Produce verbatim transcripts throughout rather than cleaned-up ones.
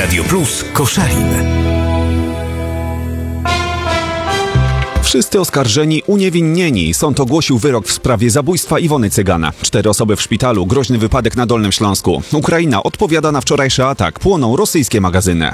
Radio Plus Koszalin. Wszyscy oskarżeni uniewinnieni. Sąd ogłosił wyrok w sprawie zabójstwa Iwony Cygana. Cztery osoby w szpitalu, groźny wypadek na Dolnym Śląsku. Ukraina odpowiada na wczorajszy atak. Płoną rosyjskie magazyny.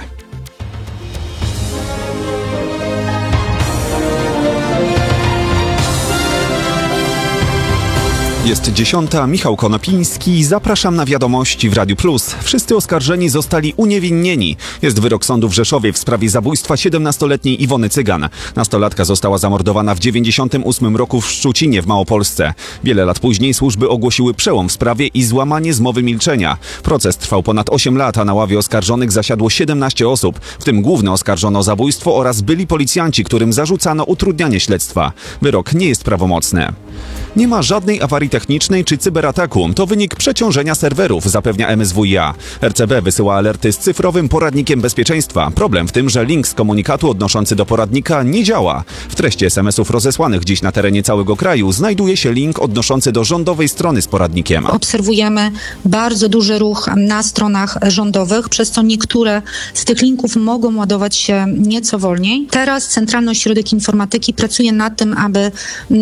Jest dziesiąta, Michał Konopiński. Zapraszam na wiadomości w Radiu Plus. Wszyscy oskarżeni zostali uniewinnieni. Jest wyrok sądu w Rzeszowie w sprawie zabójstwa siedemnastoletniej Iwony Cygan. Nastolatka została zamordowana w dziewięćdziesiątym ósmym roku w Szczucinie w Małopolsce. Wiele lat później służby ogłosiły przełom w sprawie i złamanie zmowy milczenia. Proces trwał ponad osiem lat, a na ławie oskarżonych zasiadło siedemnaście osób. W tym główny oskarżono o zabójstwo oraz byli policjanci, którym zarzucano utrudnianie śledztwa. Wyrok nie jest prawomocny. Nie ma żadnej awarii technicznej czy cyberataku. To wynik przeciążenia serwerów, zapewnia M S W i A. R C B wysyła alerty z cyfrowym poradnikiem bezpieczeństwa. Problem w tym, że link z komunikatu odnoszący do poradnika nie działa. W treści es em esów rozesłanych dziś na terenie całego kraju znajduje się link odnoszący do rządowej strony z poradnikiem. Obserwujemy bardzo duży ruch na stronach rządowych, przez co niektóre z tych linków mogą ładować się nieco wolniej. Teraz Centralny Ośrodek Informatyki pracuje nad tym, aby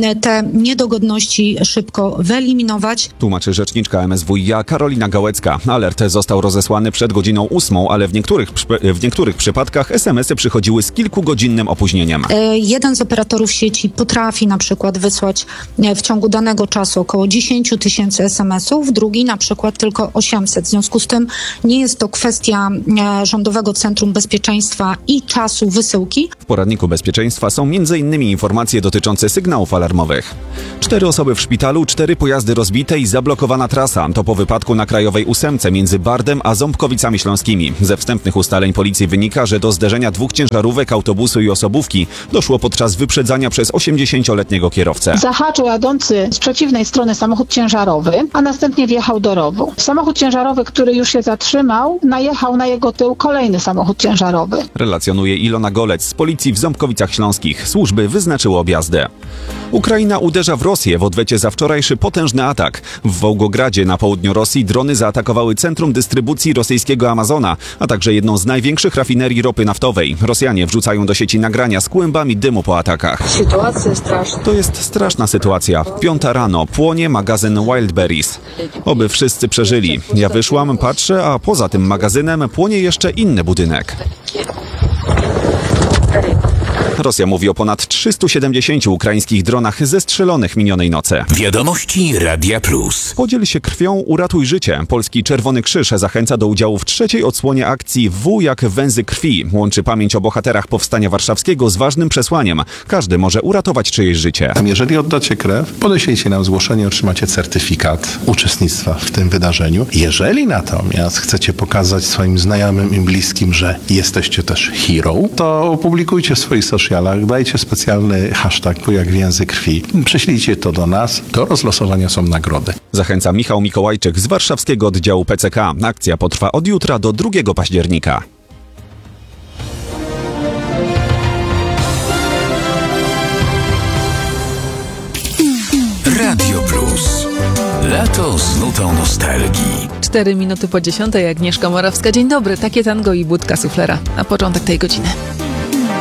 te niedogodności szybko wyeliminować. Tłumaczy rzeczniczka M S W i A Karolina Gałecka. Alert został rozesłany przed godziną ósmą, ale w niektórych, w niektórych przypadkach es em esy przychodziły z kilkugodzinnym opóźnieniem. Jeden z operatorów sieci potrafi na przykład wysłać w ciągu danego czasu około dziesięć tysięcy es em esów, drugi na przykład tylko osiemset. W związku z tym nie jest to kwestia Rządowego Centrum Bezpieczeństwa i czasu wysyłki. W poradniku bezpieczeństwa są między innymi informacje dotyczące sygnałów alarmowych. Cztery osoby w szpitalu, cztery pojazdy rozbite i zablokowana trasa. To po wypadku na Krajowej ósemce między Bardem a Ząbkowicami Śląskimi. Ze wstępnych ustaleń policji wynika, że do zderzenia dwóch ciężarówek, autobusu i osobówki doszło podczas wyprzedzania przez osiemdziesięcioletniego kierowcę. Zahaczył jadący z przeciwnej strony samochód ciężarowy, a następnie wjechał do rowu. Samochód ciężarowy, który już się zatrzymał, najechał na jego tył kolejny samochód ciężarowy. Relacjonuje Ilona Golec z policji w Ząbkowicach Śląskich. Służby wyznaczyły objazdę. Ukraina uderza w Rosję w odwecie za wczorajszy potężny atak. W Wołgogradzie na południu Rosji drony zaatakowały centrum dystrybucji rosyjskiego Amazona, a także jedną z największych rafinerii ropy naftowej. Rosjanie wrzucają do sieci nagrania z kłębami dymu po atakach. Sytuacja straszna. To jest straszna sytuacja. Piąta rano płonie magazyn Wildberries. Oby wszyscy przeżyli. Ja wyszłam, patrzę, a poza tym magazynem płonie jeszcze inny budynek. Rosja mówi o ponad trzystu siedemdziesięciu ukraińskich dronach zestrzelonych minionej nocy. Wiadomości Radia Plus. Podziel się krwią, uratuj życie. Polski Czerwony Krzyż zachęca do udziału w trzeciej odsłonie akcji W jak węzy krwi. Łączy pamięć o bohaterach Powstania Warszawskiego z ważnym przesłaniem. Każdy może uratować czyjeś życie. Jeżeli oddacie krew, podeślijcie nam zgłoszenie, otrzymacie certyfikat uczestnictwa w tym wydarzeniu. Jeżeli natomiast chcecie pokazać swoim znajomym i bliskim, że jesteście też hero, to opublikujcie w swoich socialach, dajcie specjalny hashtag W jak więzy krwi. Przyślijcie to do nas. Do rozlosowania są nagrody. Zachęca Michał Mikołajczyk z warszawskiego oddziału P C K. Akcja potrwa od jutra do drugiego października. Radio Plus. Lato z nutą nostalgii. Cztery minuty po dziesiątej, Agnieszka Morawska. Dzień dobry, takie tango i budka suflera na początek tej godziny.